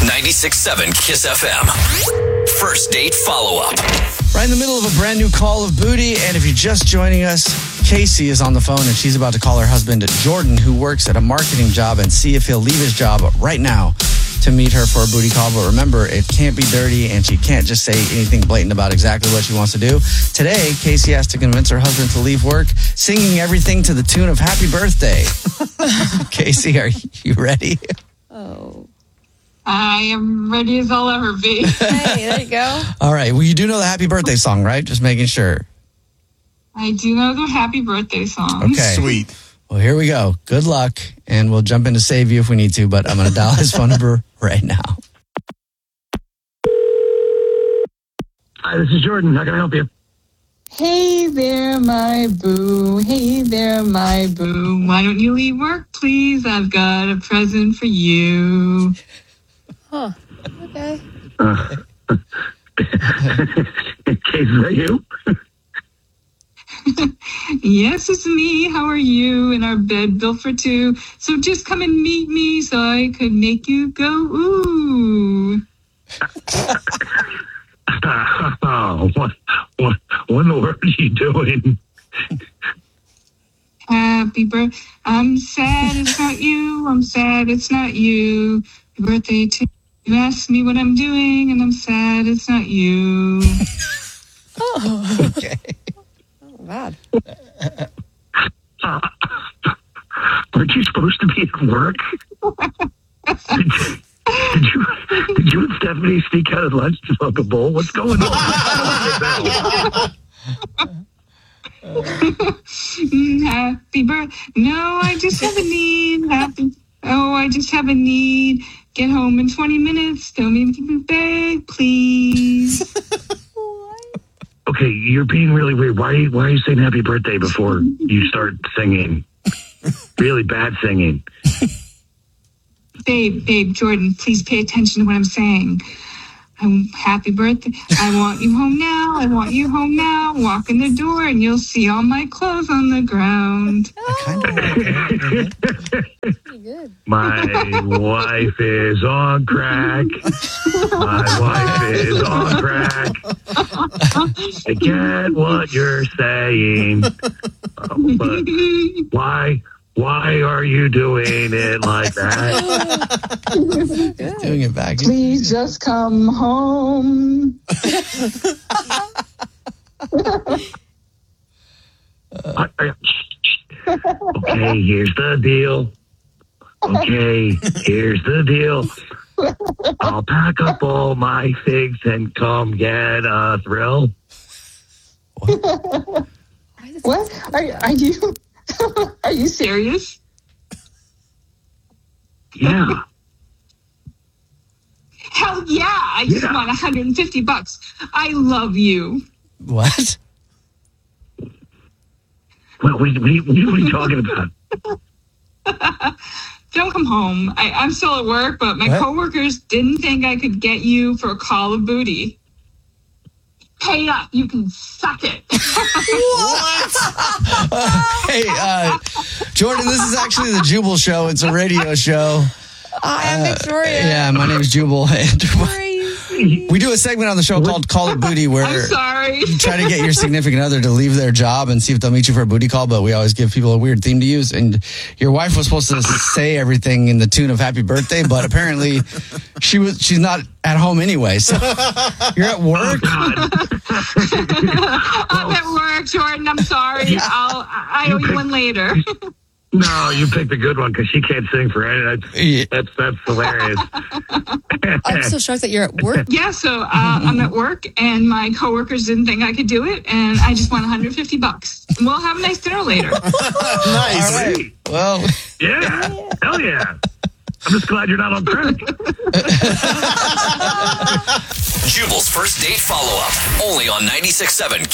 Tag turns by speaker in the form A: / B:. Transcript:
A: 96.7 Kiss FM. First date follow-up.
B: Right in the middle of a brand new Call of Booty, and if you're just joining us, Casey is on the phone, and she's about to call her husband, Jordan, who works at a marketing job, and see if he'll leave his job right now to meet her for a booty call. But remember, it can't be dirty, and she can't just say anything blatant about exactly what she wants to do. Today, Casey has to convince her husband to leave work, singing everything to the tune of Happy Birthday. Casey, are you ready?
C: Oh.
D: I am ready as I'll ever be.
C: Hey, there you go.
B: All right. Well, you do know the Happy Birthday song, right? Just making sure.
D: I do know the Happy Birthday song.
B: Okay.
E: Sweet.
B: Well, here we go. Good luck, and we'll jump in to save you if we need to, but I'm going to dial his phone number right now.
F: Hi, this is Jordan. How can I help you?
D: Hey there, my boo. Hey there, my boo. Why don't you leave work, please? I've got a present for you.
C: Huh. Okay.
F: Case, is that you?
D: Yes, it's me. How are you? In our bed built for two. So just come and meet me so I could make you go ooh.
F: What in the world are you doing?
D: Happy birthday. I'm sad it's not you. I'm sad it's not you. Happy birthday to you. Ask me what I'm doing, and I'm sad it's not you.
B: Okay.
C: Oh, bad.
F: Aren't you supposed to be at work? Did you and Stephanie sneak out at lunch to smoke a bowl? What's going on?
D: Happy birthday. No, I just have a need. I just have a need. Get home in 20 minutes. Don't need to be beg, please.
F: Okay, you're being really weird. Why are you saying happy birthday before you start singing? Really bad singing.
D: Babe, Jordan, please pay attention to what I'm saying. Happy birthday. I want you home now. I want you home now. Walk in the door and you'll see all my clothes on the ground.
C: Pretty good.
F: My wife is on crack. My wife is on crack. I get what you're saying. But why are you doing it like that?
B: Doing it back.
D: Please just come home.
F: Okay, here's the deal. I'll pack up all my figs and come get a thrill.
D: What? Are you are you serious?
F: Yeah.
D: Hell yeah. I just want $150. I love you.
B: What?
F: What are you talking about?
D: Don't come home. I'm still at work, but my coworkers didn't think I could get you for a call of booty. Pay up. You can suck it.
B: Hey, Jordan, this is actually the Jubal Show. It's a radio show.
C: I'm Victoria.
B: Yeah, my name is Jubal. And
C: Crazy.
B: we do a segment on the show called Call It Booty where
D: I'm sorry.
B: you try to get your significant other to leave their job and see if they'll meet you for a booty call, but we always give people a weird theme to use. And your wife was supposed to say everything in the tune of Happy Birthday, but apparently she's not at home anyway. So you're at work.
D: I'm at work, Jordan. I'm sorry. I owe you one later.
F: No, you picked a good one because she can't sing for any. That's hilarious.
C: I'm so shocked that you're at work.
D: Yeah, so I'm at work, and my coworkers didn't think I could do it, and I just want $150. We'll have a nice dinner later.
E: Nice.
B: All right. Well,
F: Yeah. Hell yeah. I'm just glad you're not on crack.
A: Jubal's first date follow-up. Only on 96.7